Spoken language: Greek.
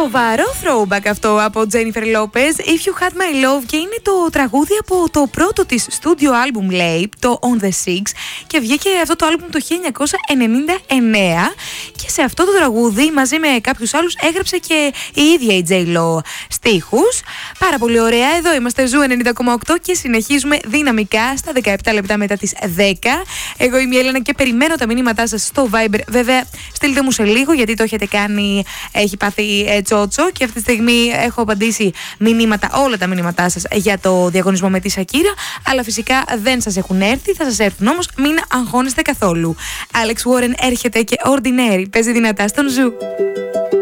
Σοβαρό throwback αυτό από Jennifer Lopez, If You Had My Love, και είναι το τραγούδι από το πρώτο της studio album, λέει, το On The Six, και βγήκε αυτό το album το 1999, και σε αυτό το τραγούδι μαζί με κάποιους άλλους έγραψε και η ίδια η J-Lo στίχους. Πάρα πολύ ωραία. Εδώ είμαστε Ζου 90,8 και συνεχίζουμε δυναμικά στα 17 λεπτά μετά τις 10. Εγώ είμαι η Έλενα και περιμένω τα μηνύματά σας στο Viber. Βέβαια, στείλτε μου σε λίγο γιατί το έχετε κάνει, έχει πάθει τσότσο, και αυτή τη στιγμή έχω απαντήσει όλα τα μηνύματά σας για το διαγωνισμό με τη Σακύρα, αλλά φυσικά δεν σας έχουν έρθει, θα σας έρθουν όμως, μην αγχώνεστε καθόλου. Alex Warren έρχεται και Ordinary παίζει δυνατά στον Ζου.